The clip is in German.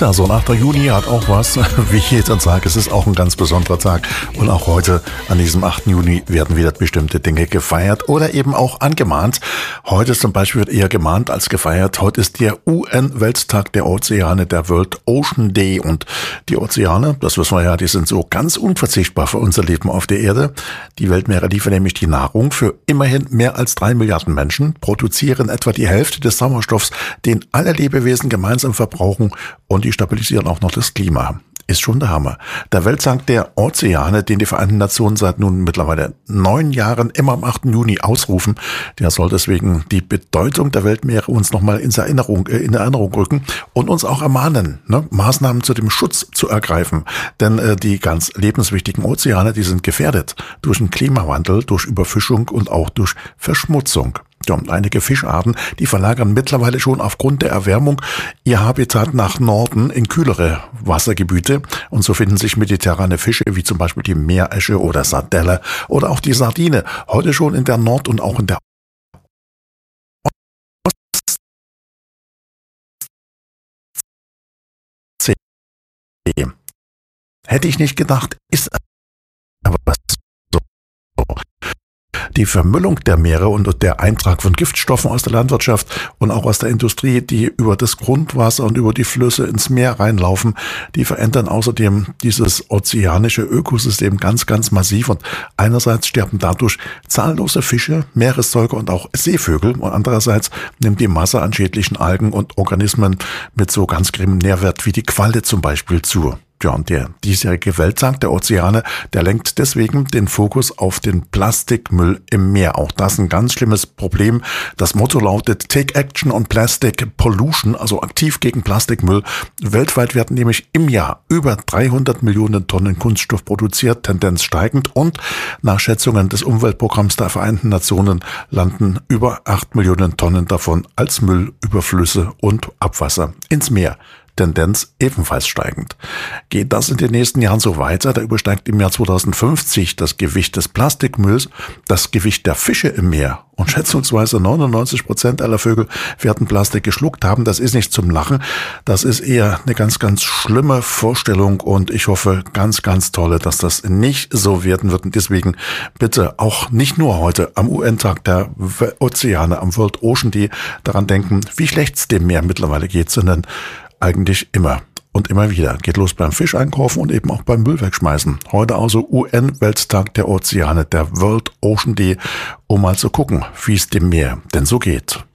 Tja, so ein 8. Juni hat auch was, wie jeden Tag. Es ist auch ein ganz besonderer Tag. Und auch heute, an diesem 8. Juni, werden wieder bestimmte Dinge gefeiert oder eben auch angemahnt. Heute zum Beispiel wird eher gemahnt als gefeiert. Heute ist der UN-Welttag der Ozeane, der World Ocean Day. Und die Ozeane, das wissen wir ja, die sind so ganz unverzichtbar für unser Leben auf der Erde. Die Weltmeere liefern nämlich die Nahrung für immerhin mehr als 3 Milliarden Menschen, produzieren etwa die Hälfte des Sauerstoffs, den alle Lebewesen gemeinsam verbrauchen, und die stabilisieren auch noch das Klima. Ist schon der Hammer. Der Welttag der Ozeane, den die Vereinten Nationen seit nun mittlerweile 9 Jahren immer am 8. Juni ausrufen, der soll deswegen die Bedeutung der Weltmeere uns nochmal in Erinnerung rücken und uns auch ermahnen, Maßnahmen zu dem Schutz zu ergreifen. Denn die ganz lebenswichtigen Ozeane, die sind gefährdet durch den Klimawandel, durch Überfischung und auch durch Verschmutzung. Ja, und einige Fischarten, die verlagern mittlerweile schon aufgrund der Erwärmung ihr Habitat nach Norden in kühlere Wassergebiete. Und so finden sich mediterrane Fische wie zum Beispiel die Meeresche oder Sardelle oder auch die Sardine heute schon in der Nord- und auch in der Ostsee. Hätte ich nicht gedacht, ist aber so. Die Vermüllung der Meere und der Eintrag von Giftstoffen aus der Landwirtschaft und auch aus der Industrie, die über das Grundwasser und über die Flüsse ins Meer reinlaufen, die verändern außerdem dieses ozeanische Ökosystem ganz, ganz massiv. Und einerseits sterben dadurch zahllose Fische, Meeressäuger und auch Seevögel. Und andererseits nimmt die Masse an schädlichen Algen und Organismen mit so ganz geringem Nährwert wie die Qualle zum Beispiel zu. Ja, und der diesjährige Welttag der Ozeane, der lenkt deswegen den Fokus auf den Plastikmüll im Meer. Auch das ein ganz schlimmes Problem. Das Motto lautet Take Action on Plastic Pollution, also aktiv gegen Plastikmüll. Weltweit werden nämlich im Jahr über 300 Millionen Tonnen Kunststoff produziert, Tendenz steigend. Und nach Schätzungen des Umweltprogramms der Vereinten Nationen landen über 8 Millionen Tonnen davon als Müll über Flüsse und Abwasser ins Meer. Tendenz ebenfalls steigend. Geht das in den nächsten Jahren so weiter, da übersteigt im Jahr 2050 das Gewicht des Plastikmülls das Gewicht der Fische im Meer. Und schätzungsweise 99% aller Vögel werden Plastik geschluckt haben. Das ist nicht zum Lachen. Das ist eher eine ganz, ganz schlimme Vorstellung. Und ich hoffe ganz, ganz tolle, dass das nicht so werden wird. Und deswegen bitte auch nicht nur heute am UN-Tag der Ozeane, am World Ocean Day daran denken, wie schlecht es dem Meer mittlerweile geht, sondern eigentlich immer und immer wieder. Geht los beim Fischeinkaufen und eben auch beim Müll wegschmeißen. Heute also UN-Welttag der Ozeane, der World Ocean Day, um mal zu gucken, wie es dem Meer denn so geht.